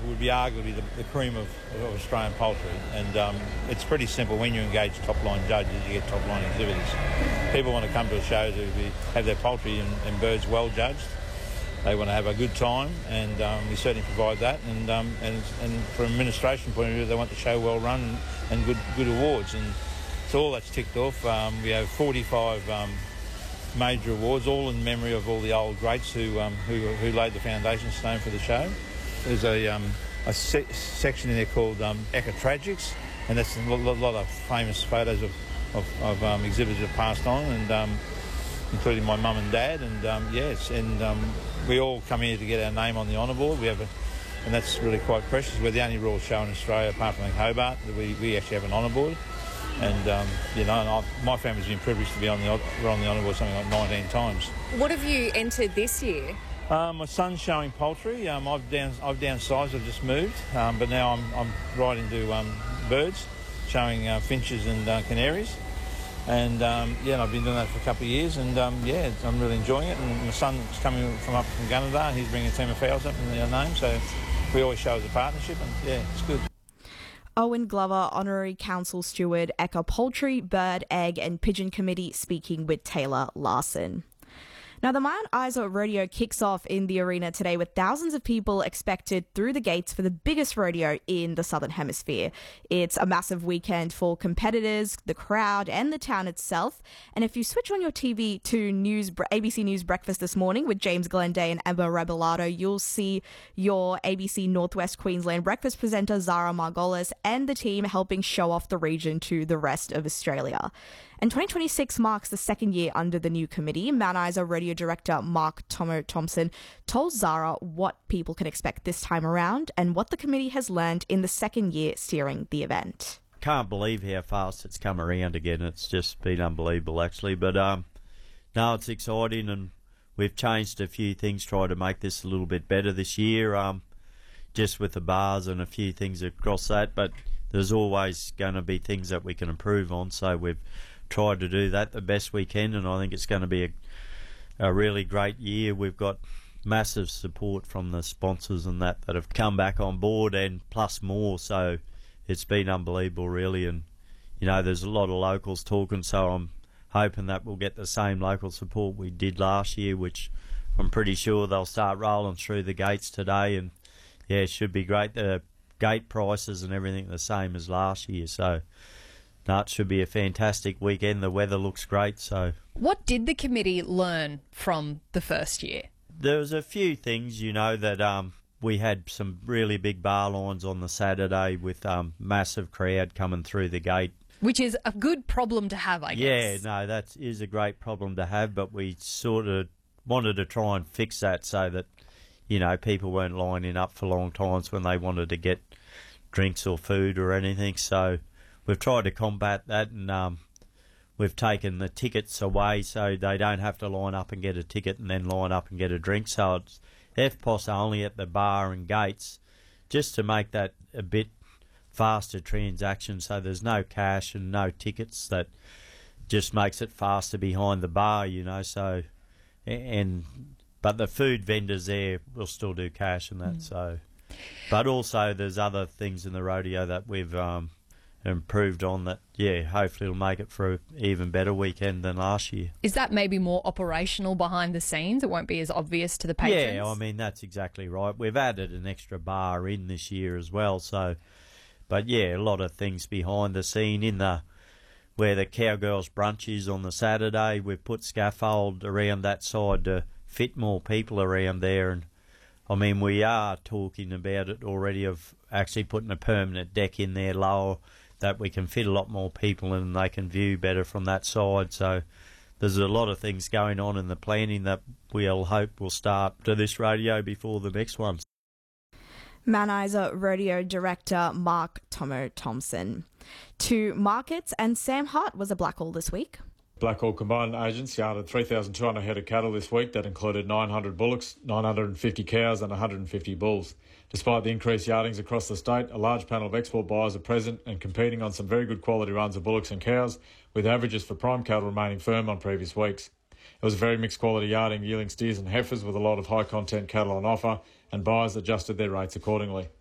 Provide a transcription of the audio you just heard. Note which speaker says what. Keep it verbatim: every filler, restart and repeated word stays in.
Speaker 1: would be arguably the, the cream of, of Australian poultry, and um, it's pretty simple. When you engage top-line judges, you get top-line exhibitors. People want to come to a show to be, have their poultry and, and birds well judged. They want to have a good time, and um, we certainly provide that. And, um, and and from an administration point of view, they want the show well run and, and good good awards. And so all that's ticked off. Um, we have forty-five um, major awards, all in memory of all the old greats who um, who, who laid the foundation stone for the show. There's a, um, a se- section in there called um, Eco-Tragics, and that's a lot, lot of famous photos of, of, of um, exhibitors have passed on, and um, including my mum and dad. And um, yes, and um, we all come here to get our name on the honour board. We have a, and that's really quite precious. We're the only royal show in Australia, apart from Hobart, that we, we actually have an honour board. And um, you know, and I, my family's been privileged to be on the we're on the honour board something like nineteen times.
Speaker 2: What have you entered this year?
Speaker 1: Um, my son's showing poultry. Um, I've down I've downsized. I've just moved, um, but now I'm I'm right into um, birds, showing uh, finches and uh, canaries. And um, yeah, and I've been doing that for a couple of years, and um, yeah, I'm really enjoying it. And my son's coming from up from Gunnedah, and he's bringing a team of fowls up in their name, so we always show as a partnership, and yeah, it's good.
Speaker 3: Owen Glover, Honorary Council Steward, Ekka Poultry, Bird, Egg and Pigeon Committee, speaking with Taylor Larson. Now, the Mount Isa Rodeo kicks off in the arena today with thousands of people expected through the gates for the biggest rodeo in the Southern Hemisphere. It's a massive weekend for competitors, the crowd and the town itself. And if you switch on your T V to news, A B C News Breakfast this morning with James Glenday and Emma Rebellato, you'll see your A B C Northwest Queensland breakfast presenter Zara Margolis and the team helping show off the region to the rest of Australia. And twenty twenty-six marks the second year under the new committee. Mount Isa Radio Director Mark Tomo Thompson told Zara what people can expect this time around and what the committee has learned in the second year steering the event.
Speaker 4: Can't believe how fast it's come around again. It's just been unbelievable, actually. But um, no, it's exciting, and we've changed a few things, tried to make this a little bit better this year, um, just with the bars and a few things across that. But there's always going to be things that we can improve on, so we've tried to do that the best we can, and I think it's going to be a, a really great year. We've got massive support from the sponsors and that that have come back on board, and plus more, so it's been unbelievable really. And you know, there's a lot of locals talking, so I'm hoping that we'll get the same local support we did last year, which I'm pretty sure they'll start rolling through the gates today. And yeah, it should be great. The gate prices and everything the same as last year, so no, it should be a fantastic weekend. The weather looks great. So,
Speaker 2: what did the committee learn from the first year?
Speaker 4: There was a few things, you know, that um, we had some really big bar lines on the Saturday with um, massive crowd coming through the gate.
Speaker 2: Which is a good problem to have, I guess.
Speaker 4: Yeah, no, that is a great problem to have, but we sort of wanted to try and fix that so that, you know, people weren't lining up for long times when they wanted to get drinks or food or anything. So we've tried to combat that, and um, we've taken the tickets away so they don't have to line up and get a ticket and then line up and get a drink. So it's F P O S only at the bar and gates, just to make that a bit faster transaction, so there's no cash and no tickets. That just makes it faster behind the bar, you know. So, and but the food vendors there will still do cash and that. Mm. So, but also there's other things in the rodeo that we've um, improved on that, yeah, hopefully will make it for an even better weekend than last year.
Speaker 2: Is that maybe more operational behind the scenes? It won't be as obvious to the patrons?
Speaker 4: Yeah, I mean, that's exactly right. We've added an extra bar in this year as well, so, but yeah, a lot of things behind the scene in the, where the Cowgirls brunch is on the Saturday. We've put scaffold around that side to fit more people around there, and I mean, we are talking about it already of actually putting a permanent deck in there lower, that we can fit a lot more people in and they can view better from that side. So there's a lot of things going on in the planning that we'll hope will start to this rodeo before the next one.
Speaker 3: Mount Isa Rodeo Director Mark Tomo Thompson. To markets, and Sam Hart was a Blackall this week.
Speaker 5: Blackall Combined Agents yarded three thousand two hundred head of cattle this week. That included nine hundred bullocks, nine hundred fifty cows and one hundred fifty bulls. Despite the increased yardings across the state, a large panel of export buyers are present and competing on some very good quality runs of bullocks and cows, with averages for prime cattle remaining firm on previous weeks. It was a very mixed quality yarding, yielding steers and heifers with a lot of high content cattle on offer, and buyers adjusted their rates accordingly.